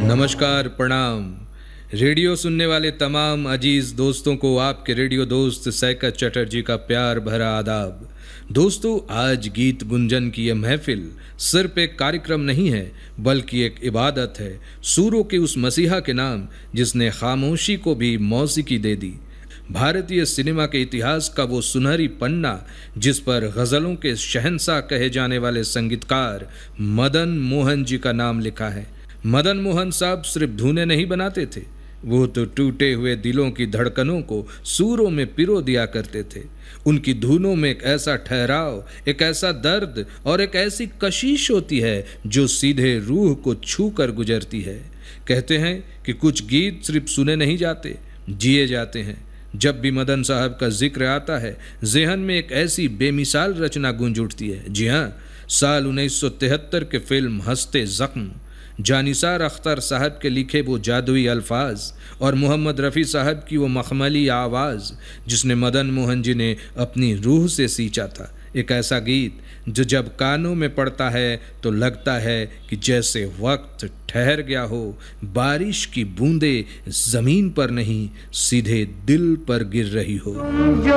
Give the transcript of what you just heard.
नमस्कार, प्रणाम। रेडियो सुनने वाले तमाम अजीज दोस्तों को आपके रेडियो दोस्त सैकत चटर्जी का प्यार भरा आदाब। दोस्तों, आज गीत गुंजन की यह महफिल सिर्फ एक कार्यक्रम नहीं है, बल्कि एक इबादत है सूरों के उस मसीहा के नाम जिसने खामोशी को भी मौसीकी दे दी। भारतीय सिनेमा के इतिहास का वो सुनहरी पन्ना जिस पर गज़लों के शहंशाह कहे जाने वाले संगीतकार मदन मोहन जी का नाम लिखा है। मदन मोहन साहब सिर्फ धुनें नहीं बनाते थे, वो तो टूटे हुए दिलों की धड़कनों को सूरों में पिरो दिया करते थे। उनकी धुनों में एक ऐसा ठहराव, एक ऐसा दर्द और एक ऐसी कशिश होती है जो सीधे रूह को छू कर गुजरती है। कहते हैं कि कुछ गीत सिर्फ सुने नहीं जाते, जिए जाते हैं। जब भी मदन साहब का जिक्र आता है, ज़हन में एक ऐसी बेमिसाल रचना गूंज उठती है। जी हाँ, साल 1973 के फिल्म हंसते ज़ख्म, जानिसार अख्तर साहब के लिखे वो जादुई अल्फाज और मोहम्मद रफ़ी साहब की वो मखमली आवाज़ जिसने मदन मोहन जी ने अपनी रूह से सींचा था। एक ऐसा गीत जो जब कानों में पड़ता है तो लगता है कि जैसे वक्त ठहर गया हो, बारिश की बूंदें ज़मीन पर नहीं सीधे दिल पर गिर रही हो।